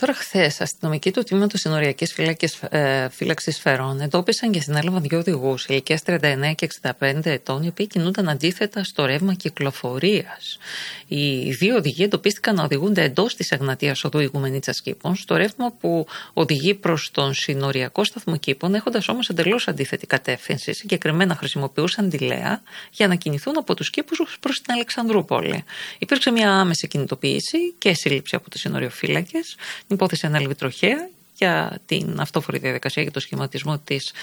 Τώρα, χθες, αστυνομικοί του τμήματος Συνοριακής Φύλαξης Φερών εντόπισαν και συνέλαβαν 2 οδηγούς ηλικίας 39 και 65 ετών, οι οποίοι κινούνταν αντίθετα στο ρεύμα κυκλοφορίας. Οι 2 οδηγοί εντοπίστηκαν να οδηγούνται εντός της Εγνατίας οδού Ηγουμενίτσας Κήπων, στο ρεύμα που οδηγεί προς τον Συνοριακό Σταθμό Κήπων, έχοντας όμως εντελώς αντίθετη κατεύθυνση. Συγκεκριμένα χρησιμοποιούσαν τη Λέα για να κινηθούν από τους Κήπους προς την Αλεξανδρούπολη. Υπήρξε μια άμεση κινητοποίηση και σύλληψη από τους συνοριοφύλακες. Η υπόθεση ανέλαβε τροχέα για την αυτόφορη διαδικασία για το σχηματισμό της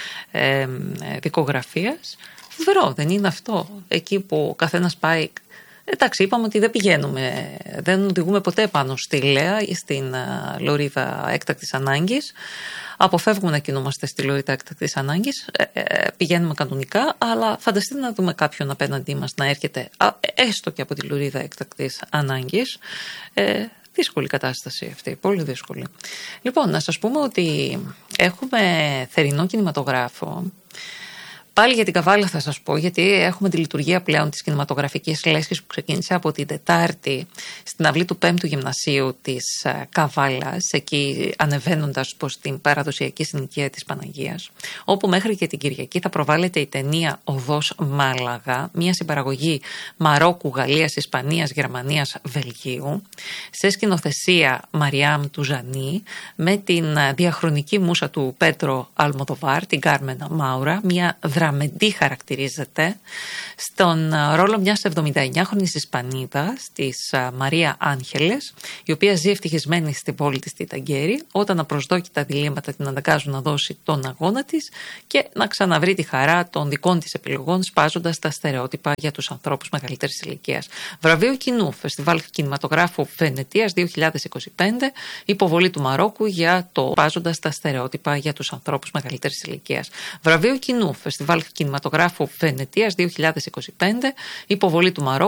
δικογραφίας. Φοβερό, δεν είναι αυτό? Εκεί που ο καθένας πάει. Εντάξει, είπαμε ότι δεν πηγαίνουμε, δεν οδηγούμε ποτέ πάνω στη Λέα ή στην λωρίδα έκτακτης ανάγκης. Αποφεύγουμε να κινούμαστε στη λωρίδα έκτακτης ανάγκης. Πηγαίνουμε κανονικά, αλλά φανταστείτε να δούμε κάποιον απέναντί μας να έρχεται έστω και από τη λωρίδα έκτακτης ανάγκης. Δύσκολη κατάσταση αυτή, πολύ δύσκολη. Λοιπόν, να σας πούμε ότι έχουμε θερινό κινηματογράφο. Πάλι για την Καβάλα θα σας πω, γιατί έχουμε τη λειτουργία πλέον της κινηματογραφικής λέσχης που ξεκίνησε από την Τετάρτη στην αυλή του 5ου Γυμνασίου της Καβάλας, εκεί ανεβαίνοντας προς την παραδοσιακή συνοικία της Παναγίας, όπου μέχρι και την Κυριακή θα προβάλλεται η ταινία Οδός Μάλαγα, μια συμπαραγωγή Μαρόκου, Γαλλίας, Ισπανίας, Γερμανίας, Βελγίου, σε σκηνοθεσία Μαριάμ Τουζανή, με την διαχρονική μούσα του Πέτρο Αλμοδοβάρ, την Κάρμεν Μάουρα, μια δραμεντή χαρακτηρίζεται, στον ρόλο μιας 79χρονης Ισπανίδας, της Μαρία Άγχελες, η οποία ζει ευτυχισμένη στην πόλη της, στη Ταγκέρη, όταν απροσδόκητα διλήμματα την αναγκάζουν να δώσει τον αγώνα της και να ξαναβρει τη χαρά των δικών της επιλογών, σπάζοντας τα στερεότυπα για τους ανθρώπους μεγαλύτερης ηλικίας. Βραβείο Κοινού, Φεστιβάλ Κινηματογράφου Βενετίας 2025, υποβολή του Μαρόκου για το σπάζοντας τα στερεότυπα για τους ανθρώπους μεγαλύτερης ηλικίας. Βραβείο Κοινού, Φεστιβάλ Κινηματογράφου Βενετίας 2025, υποβολή του Μαρόκου